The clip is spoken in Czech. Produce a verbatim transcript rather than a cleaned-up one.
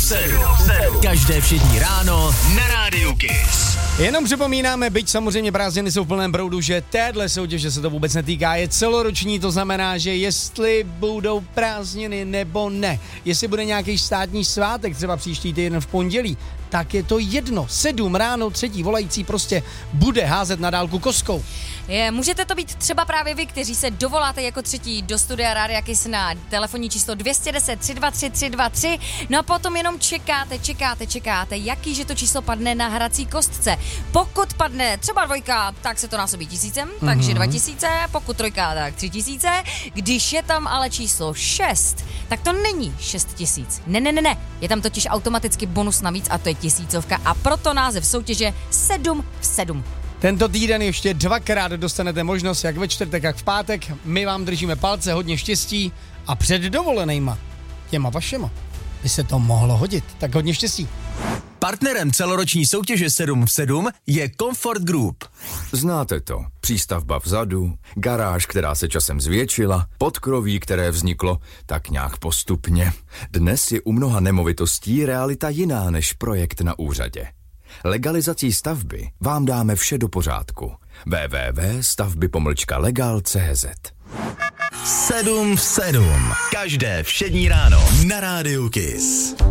v sedm. Každé všední ráno na Rádiu Kiss. Jenom připomínáme, byť samozřejmě prázdniny jsou v plném proudu, že téhle soutěže se to vůbec netýká, je celoroční, to znamená, že jestli budou prázdniny nebo ne, jestli bude nějaký státní svátek, třeba příští týden v pondělí, tak je to jedno. Sedm ráno, třetí volající prostě bude házet na dálku kostkou. Je, můžete to být třeba právě vy, kteří se dovoláte jako třetí do studia Rádia Kiss na telefonní číslo dvě deset tři dva tři tři dva tři, no a potom jenom čekáte, čekáte, čekáte, jaký že to číslo padne na hrací kostce. Pokud padne třeba dvojka, tak se to násobí tisícem, mm-hmm. takže dva tisíce, pokud trojka, tak tři tisíce, když je tam ale číslo šest, tak to není šest tisíc. Ne, ne, ne, ne, je tam totiž automaticky bonus navíc a to je tisícovka a proto název soutěže sedm v sedm. Tento týden ještě dvakrát dostanete možnost, jak ve čtvrtek, jak v pátek. My vám držíme palce, hodně štěstí a před dovolenejma, těma vašema, by se to mohlo hodit. Tak hodně štěstí. Partnerem celoroční soutěže sedm v sedm je Comfort Group. Znáte to. Přístavba vzadu, garáž, která se časem zvětšila, podkroví, které vzniklo tak nějak postupně. Dnes je u mnoha nemovitostí realita jiná než projekt na úřadě. Legalizací stavby vám dáme vše do pořádku. w w w tečka stavby pomlčka legal tečka c z sedm v sedm. Každé všední ráno na Rádiu Kiss.